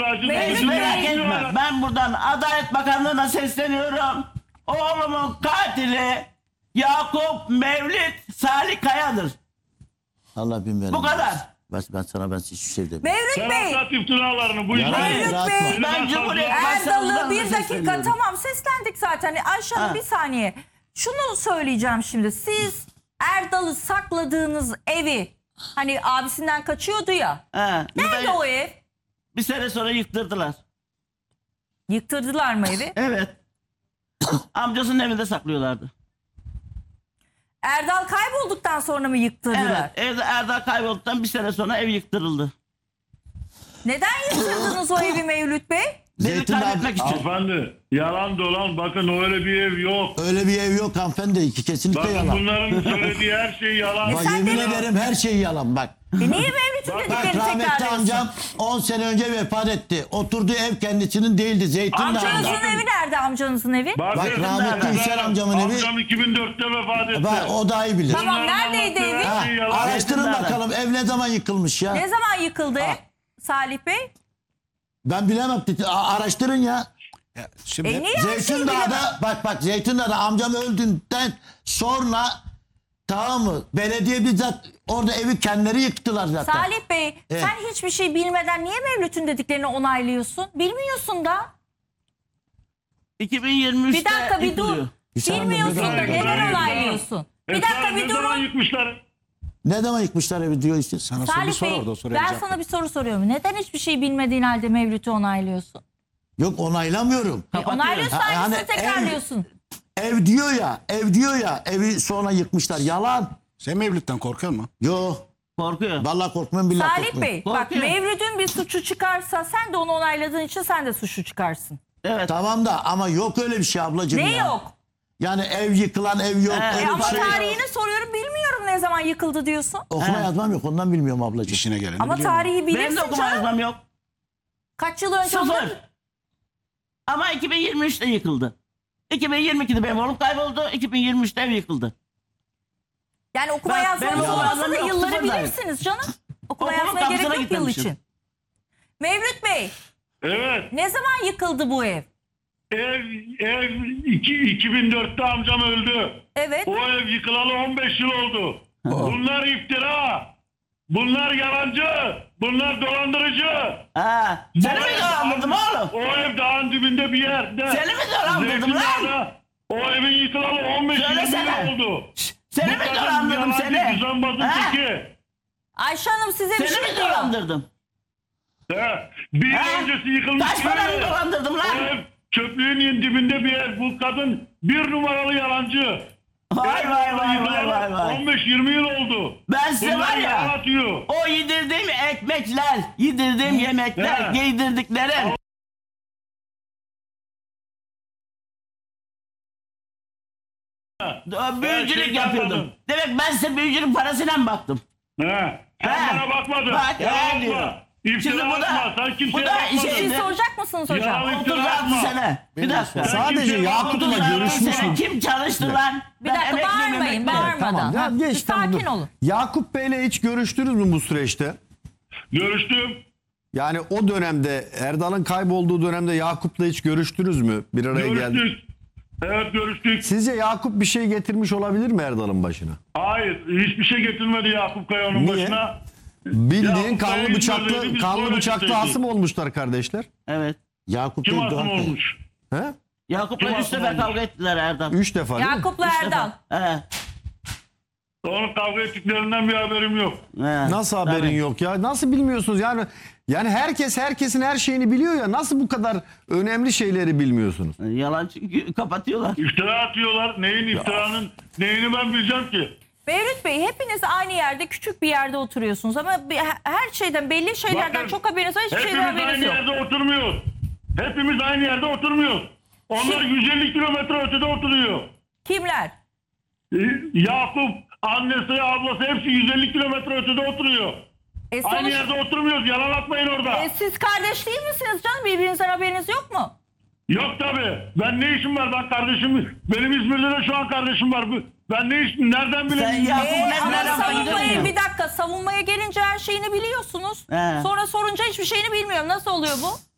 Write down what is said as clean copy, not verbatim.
acı. Mevlüt Acı Bey. Merak diyorlar. etme. Ben buradan Adalet Bakanlığı'na sesleniyorum. Oğlumun katili Yakup Mevlüt Salih Kaya'dır. Allah bilmiyorum. Bu kadar. Ben sana hiçbir şey demiyorum. Mevlüt Sen Bey. anlat iftiralarını. Bu Yalan işleri. Mevlüt atma. Bey. Ben Cumhuriyet Erdal'ı Başsavcılığına bir dakika, sesleniyorum. tamam seslendik zaten. Ayşe bir saniye. Şunu söyleyeceğim şimdi. Siz Erdal'ı sakladığınız evi, hani abisinden kaçıyordu ya. He, Nerede o ev? bir sene sonra yıktırdılar. Yıktırdılar mı evi? Evet. Amcasının evinde saklıyorlardı. Erdal kaybolduktan sonra mı yıktırdılar? Evet. Evde Erdal kaybolduktan bir sene sonra ev yıktırıldı. Neden yıktırdınız o evi Mevlüt Bey? Beni Zeytin kaybetmek için. Hanımefendi yalan dolan, bakın öyle bir ev yok. Öyle bir ev yok hanımefendi. Kesinlikle Bakın yalan. bunların söylediği her şey yalan. Bak sen yemin de- ederim her şey yalan bak. Niye Mevlüt'ün Bak, Bak dediklerini rahmetli tekrarlıyorsun? amcam 10 sene önce vefat etti. Oturduğu ev kendisinin değildi. Zeytin Amcanızın Dağı'nda. evi nerede amcanızın evi? Bak Bakın, rahmetli Hüseyin amcamın evi. Amcam 2004'te vefat etti. Bak o daha iyi bilir. Tamam, Bunların neredeydi anlattığı evi? her Ha, şey yalan. araştırın Zeytin Dağı'da. bakalım ev ne zaman yıkılmış ya. Ne zaman yıkıldı ev? Salih Bey? Ben bilemem. Araştırın ya. Şimdi Niye her şeyi Zeytin bilemem? Dağı'da bak Zeytin Dağı'da amcam öldüğünden sonra tamam mı? Belediye bizzat orada evi kendileri yıktılar zaten. Salih Bey, Evet. sen hiçbir şey bilmeden niye Mevlüt'ün dediklerini onaylıyorsun? Bilmiyorsun da. 2023'te Bir dakika bir dur. yıkılıyor. Bir saniye, Bilmiyorsun bir da dakika. neden onaylıyorsun? Bir dakika bir Ne zaman durun. yıkmışlar? Ne zaman yıkmışlar evi diyor işte. sana bir Salih sor Bey, orada o soruya ben cevap sana ver. bir soru soruyorum. Neden hiçbir şey bilmediğin halde Mevlüt'ü onaylıyorsun? Yok onaylamıyorum. Onaylıyorsun, Ha, aynısını yani tekrarlıyorsun. Ev diyor ya evi sonra yıkmışlar. Yalan. Sen Mevlüt'ten korkuyor musun? Yo. Korkuyor. Vallahi korkmuyorum billahi Salih korkmuyorum. Bey, bak Korkuyor. Mevlüt'ün bir suçu çıkarsa sen de onu onayladığın için sen de suçlu çıkarsın. Evet. Tamam da ama yok öyle bir şey ablacığım Ne ya. yok? Yani ev yıkılan ev yok. öyle Ama bir şey. tarihini soruyorum, bilmiyorum ne zaman yıkıldı diyorsun. Okuma yazmam yok ondan bilmiyorum ablacığım. İşine geleni Ama biliyorum. tarihi Benim de bilirsin okuma canım. yazmam yok. Kaç yıl önce oldu? Sıfır. Ama 2023'te yıkıldı. 2022'de benim oğlum kayboldu. 2023'te ev yıkıldı. Yani okuma Ben- yazmanız benim olmasa oğlum da yok, yılları sıfırdayım. bilirsiniz canım. Okuma Okulun yazmaya gerek kapısına yok yıl gitmemişim. için. Mevlüt Bey, Evet. ne zaman yıkıldı bu ev? Ev 2004'te amcam öldü. Evet. O ev yıkılalı 15 yıl oldu. Bunlar iftira. Bunlar yalancı. Bunlar dolandırıcı. Ha. Seni mi dolandırdım oğlum? O ev dağın dibinde bir yerde. Seni mi dolandırdım lan? Zeytinliğa'da O evin yıkılalı 15 Söylesene. yıl oldu. Seni Bu mi kadın dolandırdım yalancı, seni? düzenbazın Ha? teki. Ayşe Hanım size bir Seni şey mi diyor. dolandırdım? He. Bir yıl Ha? öncesi yıkılmış Kaç bir para mı ev. dolandırdım O lan? ev çöplüğün dibinde bir yer. Bu kadın bir numaralı yalancı. Vay Ev vay vay yıkılalı vay vay vay. 15-20 yıl oldu. Ben size Bunlar var ya yalan atıyor. o yedirdiğim ekmekler, yedirdiğim yemekler, He. giydirdiklerim. Büyücülük şey yapıyordum. yapmadım. Demek ben size büyücünün parasıyla mı baktım? He. Sen He. bana bakmadın. Bak, Yalan he diyor. atma. İftira Şimdi bu da- atma. Sen bu kimseye da bakmadın. şey- Siz soracak mısınız hocam? Ya, 36 sene. Bir dakika. Sadece kimseye Yakup'la bakmadın. 36 görüşmüş sene mü? kim çalıştı lan? Bir dakika, emekliyim, bağırmayın, emekliyim. bağırmayın. Tamam ya Ha, geç siz tamam, sakin dur. olun. Yakup Bey'le hiç görüştünüz mü bu süreçte? Görüştüm. Yani o dönemde Erdal'ın kaybolduğu dönemde Yakup'la hiç görüştünüz mü? Bir araya geldi. Görüştük. Evet görüştük. Sizce Yakup bir şey getirmiş olabilir mi Erdal'ın başına? Hayır. Hiçbir şey getirmedi Yakup Kaya'nın Niye? başına. Bildiğin Yakup kanlı Bey'in bıçaklı söylediği biz kanlı sonra bıçaklı gitseydik. hasım olmuşlar kardeşler. Evet. Yakup Kim Bey asım Doğan Bey. olmuş? He? Yakup'la Kim 3 asım sefer olmuş? kavga ettiler Erdal. 3 defa değil mi? Yakup'la Üç Erdal. defa. He. Onun kavga ettiklerinden bir haberim yok. He. Nasıl haberin Tabii. yok ya? Nasıl bilmiyorsunuz? Yani herkesin her şeyini biliyor ya. Nasıl bu kadar önemli şeyleri bilmiyorsunuz? Yalan çünkü kapatıyorlar. İftira atıyorlar. Neyin iftiranın neyini ben bileceğim ki? Mevlüt Bey, hepiniz aynı yerde, küçük bir yerde oturuyorsunuz ama her şeyden, belli şeylerden Bakın, çok haberiniz var, hiçbir şeyden Hepimiz haberiniz aynı yok. yerde oturmuyoruz. Hepimiz aynı yerde oturmuyoruz. Onlar 150 kilometre ötede oturuyor. Kimler? Yakup, annesi, ablası hepsi 150 kilometre ötede oturuyor. Aynı Sonuç, yerde oturmuyoruz. Yalan atmayın orada. siz kardeş değil misiniz canım? Birbirinizden haberiniz yok mu? Yok tabii. Ben ne işim var? Ben kardeşim. Benim İzmir'de de şu an kardeşim var. Ben ne işim? Nereden Sen bileyim? ya- Ama nereden savunmaya, bilmiyorum. bir dakika, savunmaya gelince her şeyini biliyorsunuz. He. Sonra sorunca hiçbir şeyini bilmiyorum. Nasıl oluyor bu?